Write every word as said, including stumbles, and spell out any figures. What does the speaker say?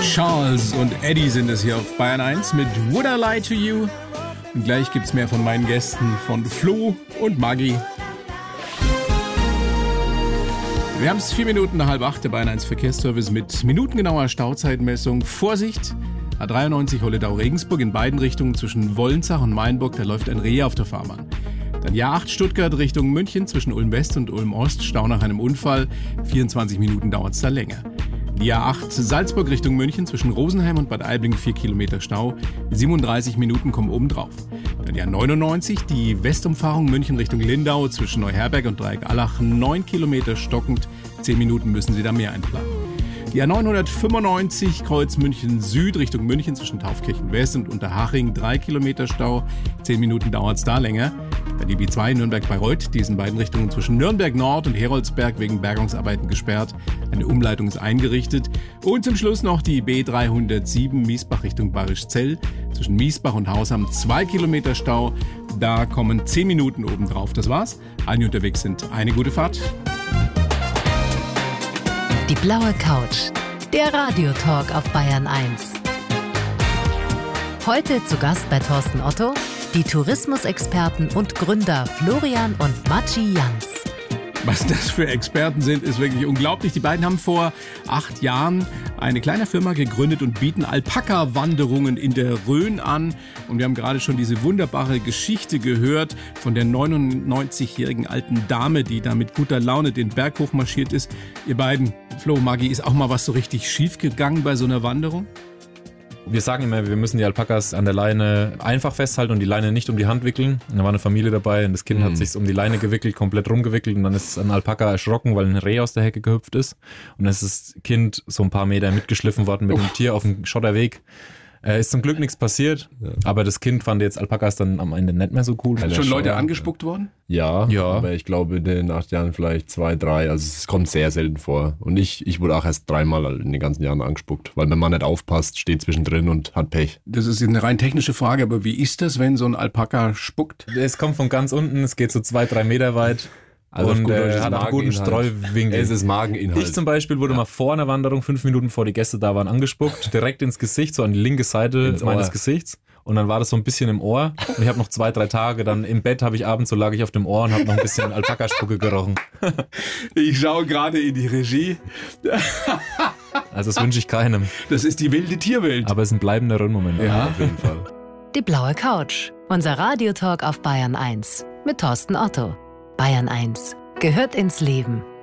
Charles und Eddie sind es hier auf Bayern eins mit Would I Lie to You? Und gleich gibt's mehr von meinen Gästen, von Flo und Maggi. Wir haben es vier Minuten nach halb acht, der Bayern eins Verkehrsservice mit minutengenauer Stauzeitmessung. Vorsicht! A dreiundneunzig Holledau-Regensburg in beiden Richtungen zwischen Wollenzach und Mainburg, da läuft ein Reh auf der Fahrbahn. Dann J acht Stuttgart Richtung München zwischen Ulm West und Ulm Ost, Stau nach einem Unfall. vierundzwanzig Minuten dauert es da länger. Die A acht Salzburg Richtung München zwischen Rosenheim und Bad Aibling vier Kilometer Stau. siebenunddreißig Minuten kommen oben drauf. Dann die A neunundneunzig, die Westumfahrung München Richtung Lindau zwischen Neuherberg und Dreieck-Allach. neun Kilometer stockend, zehn Minuten müssen Sie da mehr einplanen. Die A neunhundertfünfundneunzig Kreuz München Süd Richtung München zwischen Taufkirchen West und Unterhaching. drei Kilometer Stau, zehn Minuten dauert es da länger. Dann die B zwei Nürnberg-Bayreuth, die ist in beiden Richtungen zwischen Nürnberg Nord und Heroldsberg wegen Bergungsarbeiten gesperrt. Eine Umleitung ist eingerichtet. Und zum Schluss noch die B dreihundertsieben Miesbach Richtung Bayerischzell. Zwischen Miesbach und Hausham zwei Kilometer Stau. Da kommen zehn Minuten obendrauf. Das war's. Alle, die unterwegs sind, eine gute Fahrt. Die blaue Couch, der Radiotalk auf Bayern eins. Heute zu Gast bei Thorsten Otto, die Tourismusexperten und Gründer Florian und Matschi Jans. Was das für Experten sind, ist wirklich unglaublich. Die beiden haben vor acht Jahren eine kleine Firma gegründet und bieten Alpaka-Wanderungen in der Rhön an. Und wir haben gerade schon diese wunderbare Geschichte gehört von der neunundneunzigjährigen alten Dame, die da mit guter Laune den Berg hochmarschiert ist. Ihr beiden, Flo, Maggi, ist auch mal was so richtig schief gegangen bei so einer Wanderung? Wir sagen immer, wir müssen die Alpakas an der Leine einfach festhalten und die Leine nicht um die Hand wickeln. Und da war eine Familie dabei und das Kind mhm. hat sich um die Leine gewickelt, komplett rumgewickelt und dann ist ein Alpaka erschrocken, weil ein Reh aus der Hecke gehüpft ist. Und dann ist das Kind so ein paar Meter mitgeschliffen worden mit dem Tier auf dem Schotterweg. Äh, ist zum Glück nichts passiert, ja. Aber das Kind fand jetzt Alpakas dann am Ende nicht mehr so cool. Sind schon Leute angespuckt worden? Ja, ja, aber ich glaube in den acht Jahren vielleicht zwei, drei, also es kommt sehr selten vor. Und ich, ich wurde auch erst dreimal in den ganzen Jahren angespuckt, weil wenn man nicht aufpasst, steht zwischendrin und hat Pech. Das ist eine rein technische Frage, aber wie ist das, wenn so ein Alpaka spuckt? Es kommt von ganz unten, es geht so zwei, drei Meter weit. Also und äh, hat einen guten Streuwinkel. Es ist Mageninhalt. Ich zum Beispiel wurde ja. mal vor einer Wanderung, fünf Minuten vor die Gäste da waren, angespuckt, direkt ins Gesicht, so an die linke Seite ins meines Ohr. Gesichts. Und dann war das so ein bisschen im Ohr. Und ich habe noch zwei, drei Tage dann im Bett, habe ich abends, so lag ich auf dem Ohr und habe noch ein bisschen Alpakaspucke gerochen. Ich schaue gerade in die Regie. Also das wünsche ich keinem. Das ist die wilde Tierwelt. Aber es ist ein bleibender Moment. Ja, auf jeden Fall. Die blaue Couch, unser Radiotalk auf Bayern eins mit Thorsten Otto. Bayern eins gehört ins Leben.